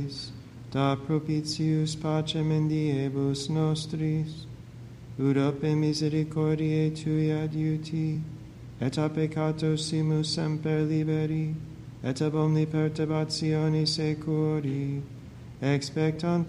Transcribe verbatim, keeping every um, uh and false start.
nobis, da propitius pacem in diebus nostris, ut ope misericordiae Tui adiuti, et a peccatosimus semper liberi, et ab omni perturbatione securi, expectant